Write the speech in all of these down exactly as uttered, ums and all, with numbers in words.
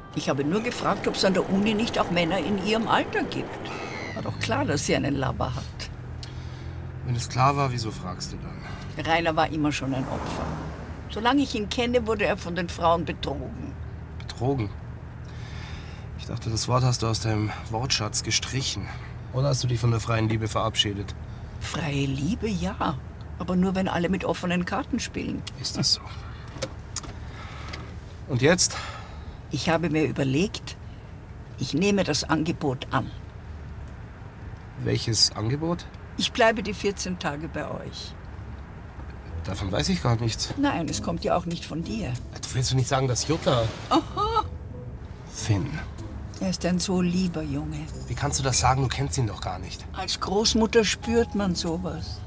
Ich habe nur gefragt, ob es an der Uni nicht auch Männer in ihrem Alter gibt. War doch klar, dass sie einen Laber hat. Wenn es klar war, wieso fragst du dann? Rainer war immer schon ein Opfer. Solange ich ihn kenne, wurde er von den Frauen betrogen. Betrogen? Ich dachte, das Wort hast du aus deinem Wortschatz gestrichen. Oder hast du dich von der freien Liebe verabschiedet? Freie Liebe, ja. Aber nur, wenn alle mit offenen Karten spielen. Ist das so? Und jetzt? Ich habe mir überlegt, ich nehme das Angebot an. Welches Angebot? Ich bleibe die vierzehn Tage bei euch. Davon weiß ich gar nichts. Nein, es kommt ja auch nicht von dir. Du willst doch nicht sagen, dass Jutta... Aha. Finn. Er ist ein so lieber Junge. Wie kannst du das sagen? Du kennst ihn doch gar nicht. Als Großmutter spürt man sowas.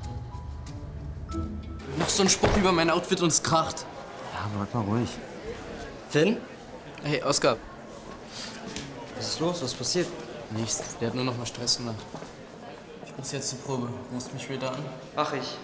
Noch so ein Spruch über mein Outfit und es kracht. Ja, bleib mal ruhig. Finn? Hey, Oskar. Was ist los? Was passiert? Nichts. Der hat nur noch mal Stress gemacht. Ich muss jetzt zur Probe. Rufst mich wieder an? Mach ich.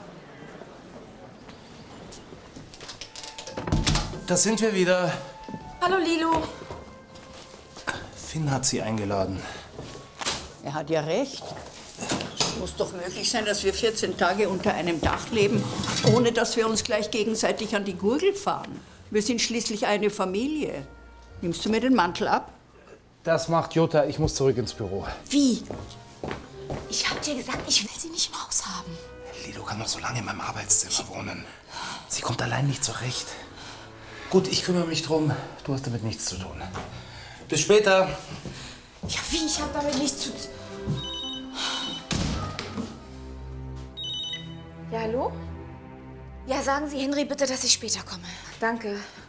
Da sind wir wieder. Hallo, Lilo. Finn hat sie eingeladen. Er hat ja recht. Es muss doch möglich sein, dass wir vierzehn Tage unter einem Dach leben, ohne dass wir uns gleich gegenseitig an die Gurgel fahren. Wir sind schließlich eine Familie. Nimmst du mir den Mantel ab? Das macht Jutta. Ich muss zurück ins Büro. Wie? Ich hab dir gesagt, ich will sie nicht im Haus haben. Lilo kann noch so lange in meinem Arbeitszimmer wohnen. Sie kommt allein nicht zurecht. Gut, ich kümmere mich drum. Du hast damit nichts zu tun. Bis später. Ja, wie? Ich hab damit nichts zu tun. Ja, hallo? Ja, sagen Sie Henry bitte, dass ich später komme. Danke.